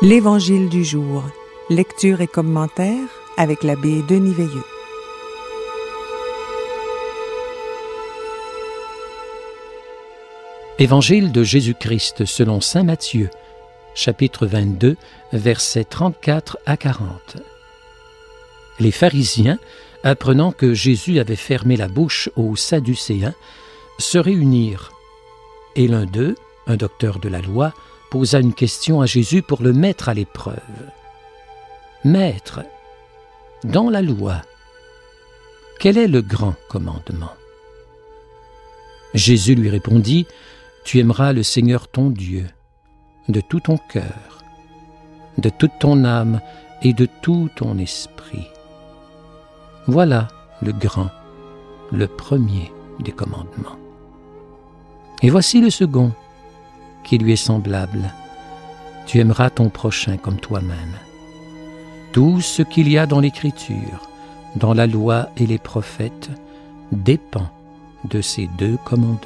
L'Évangile du jour. Lecture et commentaire avec l'abbé Denis Veilleux. Évangile de Jésus-Christ selon saint Matthieu, chapitre 22, versets 34 à 40. Les pharisiens, apprenant que Jésus avait fermé la bouche aux Sadducéens, se réunirent. Et l'un d'eux, un docteur de la loi, posa une question à Jésus pour le mettre à l'épreuve. « Maître, dans la loi, quel est le grand commandement ?» Jésus lui répondit : « Tu aimeras le Seigneur ton Dieu de tout ton cœur, de toute ton âme et de tout ton esprit. Voilà le grand, le premier des commandements. Et voici le second, qui lui est semblable. Tu aimeras ton prochain comme toi-même. Tout ce qu'il y a dans l'Écriture, dans la loi et les prophètes, dépend de ces deux commandements. »